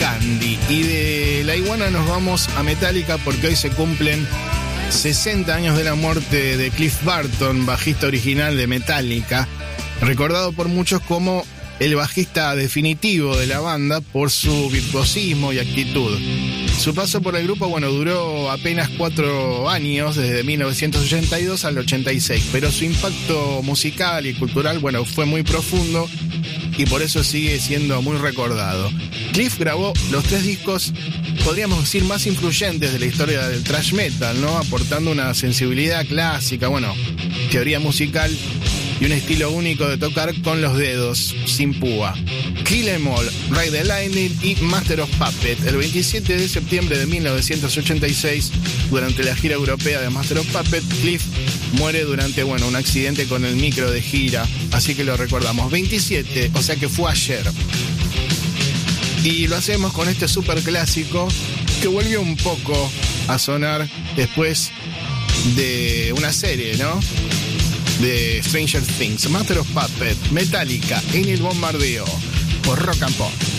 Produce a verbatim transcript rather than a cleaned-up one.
Candy. Y de la iguana nos vamos a Metallica porque hoy se cumplen sesenta años de la muerte de Cliff Burton, bajista original de Metallica, recordado por muchos como el bajista definitivo de la banda por su virtuosismo y actitud. Su paso por el grupo, bueno, duró apenas cuatro años, desde mil novecientos ochenta y dos al ochenta y seis, pero su impacto musical y cultural, bueno, fue muy profundo y por eso sigue siendo muy recordado. Cliff grabó los tres discos, podríamos decir, más influyentes de la historia del thrash metal, ¿no? Aportando una sensibilidad clásica, bueno, teoría musical y un estilo único de tocar con los dedos, sin púa. Kill 'Em All, Ride the Lightning y Master of Puppets. El veintisiete de septiembre de mil novecientos ochenta y seis, durante la gira europea de Master of Puppets, Cliff muere durante, bueno, un accidente con el micro de gira, así que lo recordamos. veintisiete, o sea que fue ayer. Y lo hacemos con este super clásico que volvió un poco a sonar después de una serie, ¿no? De Stranger Things, Master of Puppets, Metallica, en el bombardeo por Rock and Pop.